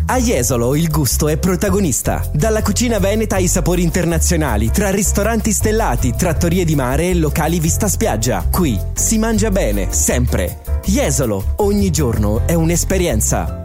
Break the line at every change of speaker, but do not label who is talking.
A Jesolo il gusto è protagonista. Dalla cucina veneta ai sapori internazionali, tra ristoranti stellati, trattorie di mare e locali vista spiaggia. Qui si mangia bene, sempre. Jesolo, ogni giorno è un'esperienza.